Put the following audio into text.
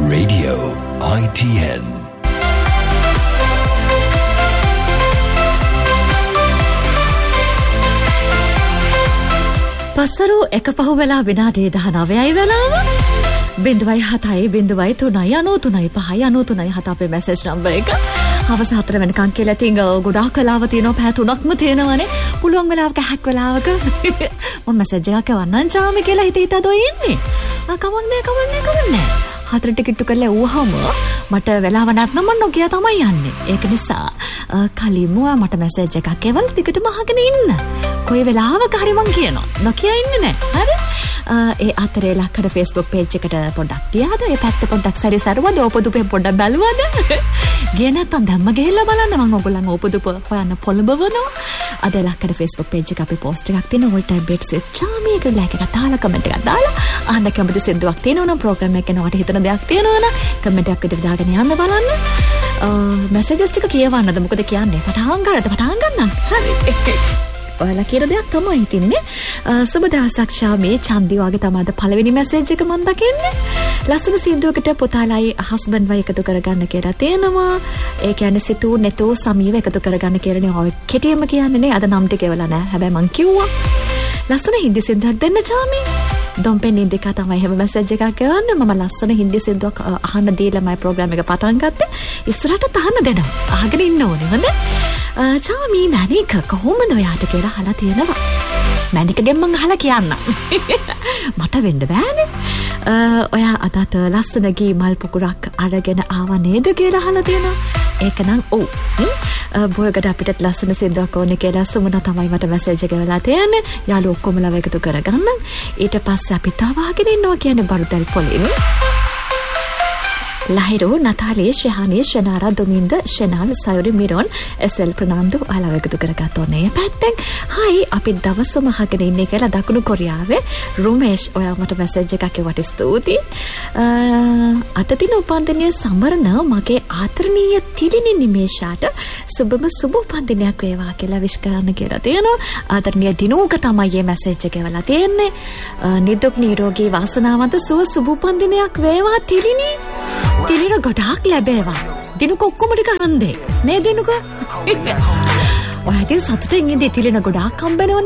Radio ITN. පසරු එක පහු වෙලා විනාඩි 19යි වෙලාව 0.7-3.93.5 අපේ මැසේජ් නම්බර් එක. හවස 4 වෙනකන් කියලා තින් ගොඩාක් කලාව තියෙනවා පැය 3ක්ම තියෙනවානේ. පුළුවන් වෙලාවක හැක් වෙලාවක මම මැසේජ් එකක් කරවන්නම් චාමි කියලා හිතද ඔය ඉන්නේ. කවන්නේ. 4 ටිකට් කරලා ඌවහම මට වෙලාව නැත්නම් මම නොකිය තමයි යන්නේ. ඒක නිසා කලින්ම මට මැසේජ් එකක් එවලා ටිකටම අහගෙන ඉන්න. කොයි වෙලාවක හරි මං කියනවා. නොකිය ඉන්නේ නැහැ. හරි? ඒ අතරේ ලක්කඩ Facebook page එකට පොඩ්ඩක් ගියාද? ඒ පැත්ත පොඩ්ඩක් සැරිසරුවද? ඕපදුපේ පොඩ්ඩක් බැලුවද? ගියේ නැත්නම් දැම්ම ගිහිල්ලා බලන්න මම ඔයගොල්ලන් ඕපදුප හොයන්න පොළඹවනවා. අද ලක්කඩ Facebook page එක අපි post එකක් තියෙන all time bits චාමි එක like එකක් දාලා comment එකක් දාලා අහන්න කැමති සින්දුවක් තියෙනවා නම් program එක යනකොට හිතන දෙයක් තියෙනවා නම් comment එකක් විතර දාගෙන යන්න බලන්න. messages ටික කියවන්නද මොකද කියන්නේ? පටන් ගන්න. හරි. ඔයාලා කියන දෙයක් තමයි හිටින්නේ. සුබ දවසක් ශාමී චන්දි වගේ තමයි පළවෙනි මැසේජ් එක මම දකින්නේ. ලස්සන සින්දුවකට පුතාලයි හස්බන්ඩ් වයි එකතු කරගන්න කියලා තියෙනවා. ඒ කියන්නේ සිතූ නෙතෝ සමීව එකතු කරගන්න කියලානේ ඔය කෙටියෙන්ම කියන්නේ නේ. අද නම් ටික එවලා නැහැ. හැබැයි මං කිව්වා. ලස්සන හින්දි සින්දුවක් දෙන්න චාමී. දොම්පෙන් ඉන්දිකා තමයි හැම මැසේජ් එකක් කරන්නේ. මම ලස්සන හින්දි සින්දුවක් අහන්න දීලා මයි ප්‍රෝග්‍රෑම් එක පටන් ගත්තේ. ඉස්සරහට අහන්න දෙනවා. අහගෙන ඉන්න ඕනේ. හොඳයි. චාමි මැනික කොහොමද ඔයාට කියලා අහලා තියෙනවා. මැනිකගෙන් මං අහලා කියන්න. මට වෙන්න බෑනේ. ඔයා අදට ලස්සන ගී මල් පුකුරක් අරගෙන ආව නේද කියලා අහලා තියෙනවා. ඒක නම් ඔව්. බොයකට අපිට ලස්සන සින්දුවක් ඕනේ කියලා සුමන තමයි මට මැසේජ් එක වෙලා තියෙන්නේ. යාළුවෝ ඔක්කොමලා එකතු කරගන්න. ඊට පස්සේ අපි තව අහගෙන ඉන්නවා කියන්නේ බරුදල් පොලින්. ලහිරු නතාලේ ශහානේ ශනාරා දොමින්ද ශනාල් සයුරි මිරොන් එස්.එල්. ප්‍රනාන්දු අලව එකතු කරගත්තෝනේ පැත්තෙන්. හයි අපි දවසම අහගෙන ඉන්නේ කියලා දකුණු කොරියාවේ රුමේෂ් ඔයා මට මැසේජ් එකක් එවට ස්තුතියි. අද දින උපන්දිනය සමරන මගේ ආදරණීය තිරිණි නිමේෂාට සුබම සුබ උපන්දිනයක් වේවා කියලා විශ් කරන්න කියලා තියෙනවා. ආදරණීය දිනෝක තමයි මේ මැසේජ් එක එවලා තියෙන්නේ. නිදුක් නිරෝගී වාසනාවන්ත සුබ උපන්දිනයක් වේවා තිරිණි. තිලින ගොඩාක් ලැබේවා. දිනුක ඔක්කොම ටික අරන් දෙයි. නේ දිනුක? ඔය හිතේ සතුටින් ඉඳී තිලින ගොඩාක් හම්බ වෙනවා.